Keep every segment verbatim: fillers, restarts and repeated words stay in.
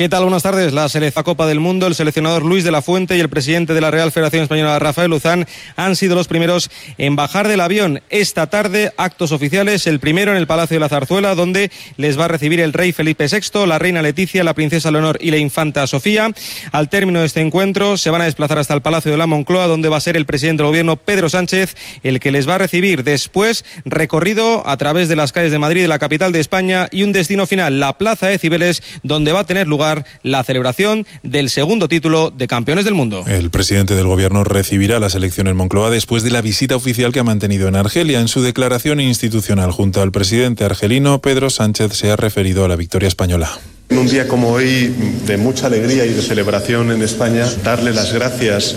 ¿Qué tal? Buenas tardes. La selección Copa del Mundo, el seleccionador Luis de la Fuente y el presidente de la Real Federación Española, Rafael Luzán, han sido los primeros en bajar del avión. Esta tarde, actos oficiales, el primero en el Palacio de la Zarzuela, donde les va a recibir el rey Felipe sexto, la reina Leticia, la princesa Leonor y la infanta Sofía. Al término de este encuentro, se van a desplazar hasta el Palacio de la Moncloa, donde va a ser el presidente del gobierno, Pedro Sánchez, el que les va a recibir. Después, recorrido a través de las calles de Madrid, de la capital de España, y un destino final, la Plaza de Cibeles, donde va a tener lugar la celebración del segundo título de campeones del mundo. El presidente del gobierno recibirá la selección en Moncloa después de la visita oficial que ha mantenido en Argelia. En su declaración institucional junto al presidente argelino, Pedro Sánchez se ha referido a la victoria española. En un día como hoy, de mucha alegría y de celebración en España, darle las gracias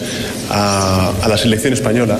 a, a la selección española,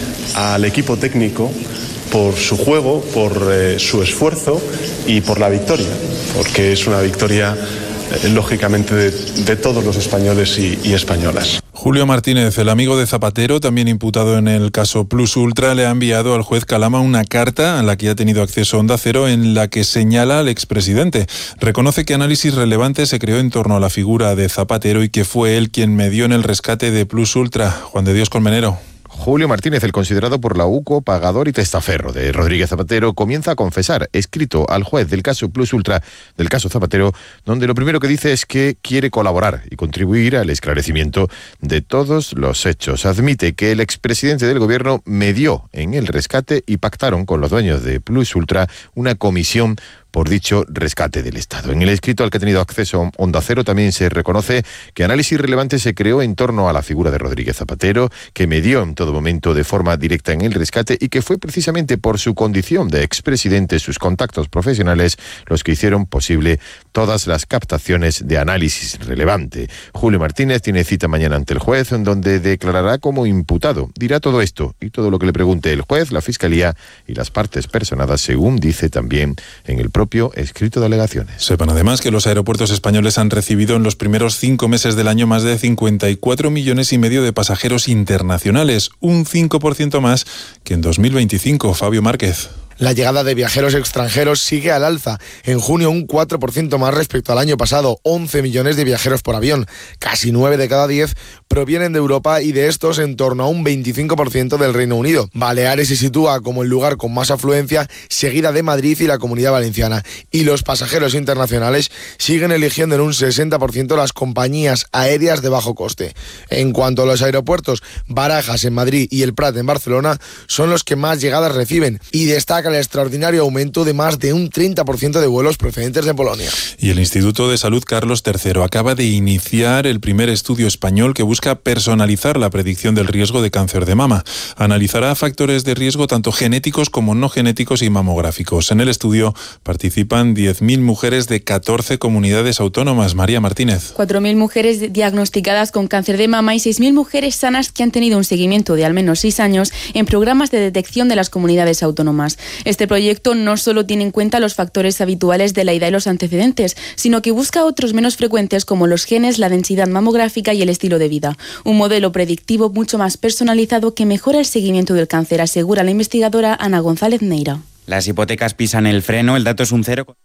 al equipo técnico, por su juego, por eh, su esfuerzo y por la victoria, porque es una victoria lógicamente de, de todos los españoles y, y españolas. Julio Martínez, el amigo de Zapatero, también imputado en el caso Plus Ultra, le ha enviado al juez Calama una carta a la que ha tenido acceso Onda Cero, en la que señala al expresidente. Reconoce que Análisis Relevante se creó en torno a la figura de Zapatero y que fue él quien medió en el rescate de Plus Ultra. Juan de Dios Colmenero. Julio Martínez, el considerado por la U C O pagador y testaferro de Rodríguez Zapatero, comienza a confesar, escrito al juez del caso Plus Ultra, del caso Zapatero, donde lo primero que dice es que quiere colaborar y contribuir al esclarecimiento de todos los hechos. Admite que el expresidente del gobierno medió en el rescate y pactaron con los dueños de Plus Ultra una comisión por dicho rescate del Estado. En el escrito al que ha tenido acceso Onda Cero también se reconoce que Análisis Relevante se creó en torno a la figura de Rodríguez Zapatero, que medió en todo momento de forma directa en el rescate y que fue precisamente por su condición de expresidente, sus contactos profesionales, los que hicieron posible todas las captaciones de Análisis Relevante. Julio Martínez tiene cita mañana ante el juez, en donde declarará como imputado. Dirá todo esto y todo lo que le pregunte el juez, la Fiscalía y las partes personadas, según dice también en el propio escrito de alegaciones. Sepan además que los aeropuertos españoles han recibido en los primeros cinco meses del año más de cincuenta y cuatro millones y medio de pasajeros internacionales, un cinco por ciento más que en dos mil veinticinco. Fabio Márquez. La llegada de viajeros extranjeros sigue al alza. En junio un cuatro por ciento más respecto al año pasado, once millones de viajeros por avión. Casi nueve de cada diez provienen de Europa y de estos en torno a un veinticinco por ciento del Reino Unido. Baleares se sitúa como el lugar con más afluencia, seguida de Madrid y la Comunidad Valenciana. Y los pasajeros internacionales siguen eligiendo en un sesenta por ciento las compañías aéreas de bajo coste. En cuanto a los aeropuertos, Barajas en Madrid y el Prat en Barcelona son los que más llegadas reciben y destaca el extraordinario aumento de más de un treinta por ciento de vuelos procedentes de Polonia. Y el Instituto de Salud Carlos tercero acaba de iniciar el primer estudio español que busca personalizar la predicción del riesgo de cáncer de mama. Analizará factores de riesgo tanto genéticos como no genéticos y mamográficos. En el estudio participan diez mil mujeres de catorce comunidades autónomas. María Martínez. cuatro mil mujeres diagnosticadas con cáncer de mama y seis mil mujeres sanas que han tenido un seguimiento de al menos seis años en programas de detección de las comunidades autónomas. Este proyecto no solo tiene en cuenta los factores habituales de la edad y los antecedentes, sino que busca otros menos frecuentes como los genes, la densidad mamográfica y el estilo de vida. Un modelo predictivo mucho más personalizado que mejora el seguimiento del cáncer, asegura la investigadora Ana González Neira. Las hipotecas pisan el freno, el dato es un cero.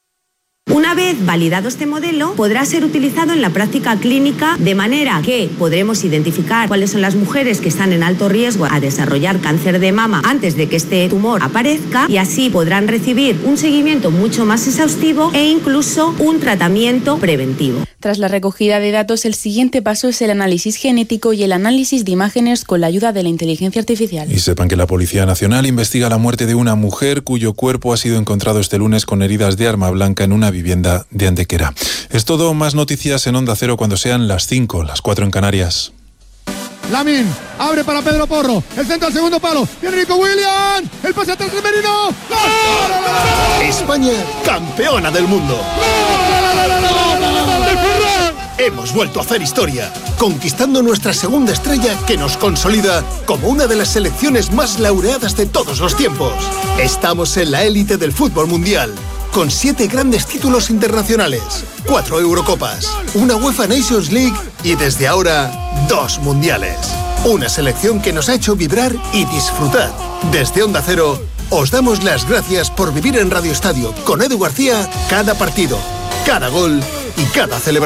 Una vez validado este modelo, podrá ser utilizado en la práctica clínica de manera que podremos identificar cuáles son las mujeres que están en alto riesgo a desarrollar cáncer de mama antes de que este tumor aparezca y así podrán recibir un seguimiento mucho más exhaustivo e incluso un tratamiento preventivo. Tras la recogida de datos, el siguiente paso es el análisis genético y el análisis de imágenes con la ayuda de la inteligencia artificial. Y sepan que la Policía Nacional investiga la muerte de una mujer cuyo cuerpo ha sido encontrado este lunes con heridas de arma blanca en una vivienda de Antequera. Es todo, más noticias en Onda Cero cuando sean las cinco, las cuatro en Canarias. Lamin, abre para Pedro Porro, el centro al segundo palo, viene Nico Williams, el pase atrás de Merino. ¡Gol! España, campeona del mundo. Hemos vuelto a hacer historia, conquistando nuestra segunda estrella que nos consolida como una de las selecciones más laureadas de todos los tiempos. Estamos en la élite del fútbol mundial, con siete grandes títulos internacionales, cuatro Eurocopas, una UEFA Nations League y desde ahora dos mundiales. Una selección que nos ha hecho vibrar y disfrutar. Desde Onda Cero, os damos las gracias por vivir en Radio Estadio con Edu García cada partido, cada gol y cada celebración.